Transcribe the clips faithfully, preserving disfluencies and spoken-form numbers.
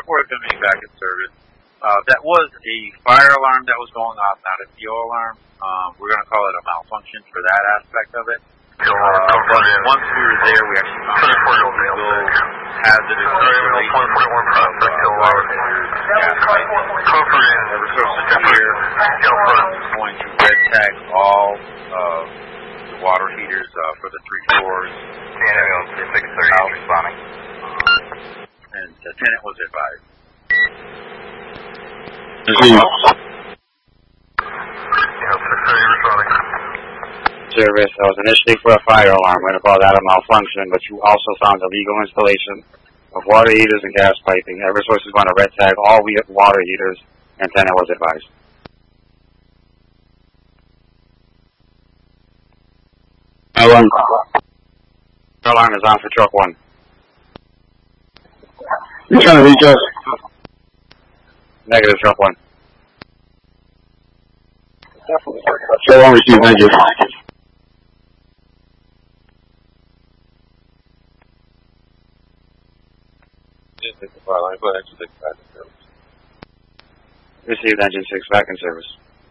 truck four is going to be back in service. Uh, that was a fire alarm that was going off, not a P O alarm. Um, we're going to call it a malfunction for that aspect of it. Uh, but once we were there, we actually found a legal hazardous installation of uh, water heaters and gas piping. Eversource is here. It's going to red tag all of the water heaters uh, for the three floors. six thirty is responding. And the tenant was advised. Service. That was initially for a fire alarm. We're going to call that a malfunction, but you also found illegal installation of water heaters and gas piping. Eversource is going to red tag all we water heaters, and tenant was advised. Alarm. Alarm is on for truck one. You trying to reach us? Negative, truck one. Truck one received, thank you. Received engine six back in service.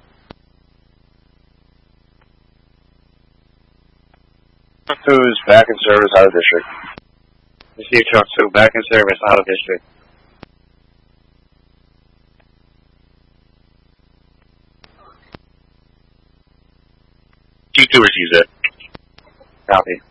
Truck two is back in service out of district. Received truck two back in service out of district. G two receives it. Copy.